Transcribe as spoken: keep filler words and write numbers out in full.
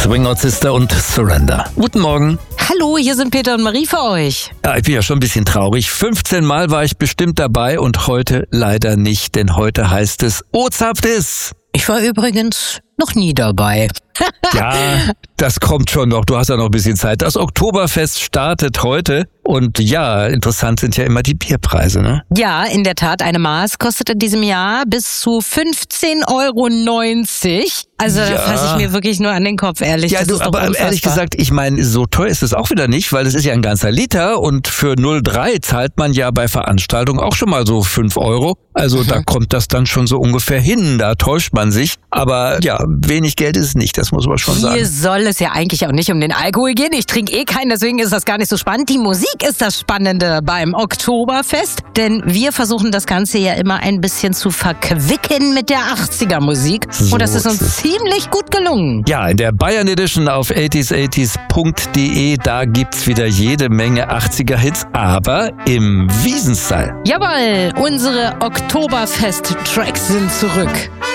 Swing Out Sister und Surrender. Guten Morgen. Hallo, hier sind Peter und Marie für euch. Ja, ich bin ja schon ein bisschen traurig. fünfzehn Mal war ich bestimmt dabei und heute leider nicht, denn heute heißt es Ozapftis. Ich war übrigens noch nie dabei. Ja, das kommt schon noch. Du hast ja noch ein bisschen Zeit. Das Oktoberfest startet heute. Und ja, interessant sind ja immer die Bierpreise, ne? Ja, in der Tat. Eine Maß kostet in diesem Jahr bis zu fünfzehn Euro neunzig. Also Ja. da fasse ich mir wirklich nur an den Kopf, ehrlich. Ja, das du, ist doch aber unfassbar. ehrlich gesagt, ich meine, so teuer ist es auch wieder nicht, weil es ist ja ein ganzer Liter und für null Komma drei zahlt man ja bei Veranstaltungen auch schon mal so fünf Euro. Also Mhm. da kommt das dann schon so ungefähr hin, da täuscht man sich. Aber ja, wenig Geld ist es nicht, das muss man schon sagen. Hier soll es ja eigentlich auch nicht um den Alkohol gehen. Ich trinke eh keinen, deswegen ist das gar nicht so spannend. Die Musik ist das Spannende beim Oktoberfest, denn wir versuchen das Ganze ja immer ein bisschen zu verquicken mit der achtziger Musik. So Und das ist uns ist es. ziemlich gut gelungen. Ja, in der Bayern Edition auf achtziger achtzig punkt de, da gibt's wieder jede Menge achtziger-Hits, aber im Wiesenstyle. Jawohl, unsere Oktoberfest-Tracks sind zurück.